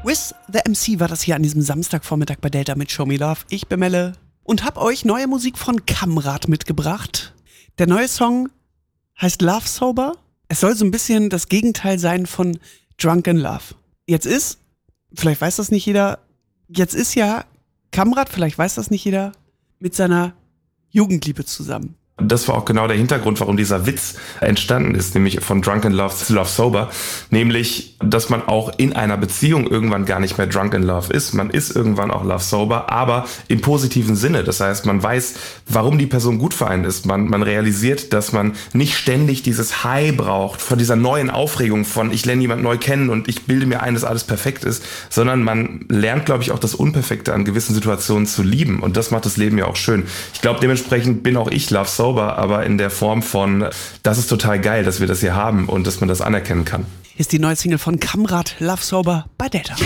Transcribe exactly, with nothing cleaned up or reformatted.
With the M C war das hier an diesem Samstagvormittag bei Delta mit Show Me Love. Ich bin Melle und hab euch neue Musik von Kamrat mitgebracht. Der neue Song heißt Love Sober. Es soll so ein bisschen das Gegenteil sein von Drunk in Love. Jetzt ist, vielleicht weiß das nicht jeder, jetzt ist ja Kamrat, vielleicht weiß das nicht jeder, mit seiner Jugendliebe zusammen. Das war auch genau der Hintergrund, warum dieser Witz entstanden ist, nämlich von Drunk in Love zu Love Sober. Nämlich, dass man auch in einer Beziehung irgendwann gar nicht mehr Drunk in Love ist. Man ist irgendwann auch Love Sober, aber im positiven Sinne. Das heißt, man weiß, warum die Person gut für einen ist. Man, man realisiert, dass man nicht ständig dieses High braucht von dieser neuen Aufregung von ich lerne jemanden neu kennen und ich bilde mir ein, dass alles perfekt ist, sondern man lernt, glaube ich, auch das Unperfekte an gewissen Situationen zu lieben. Und das macht das Leben ja auch schön. Ich glaube, dementsprechend bin auch ich Love Sober, aber in der Form von, das ist total geil, dass wir das hier haben und dass man das anerkennen kann. Ist die neue Single von Kamrat, Love Sober bei Delta.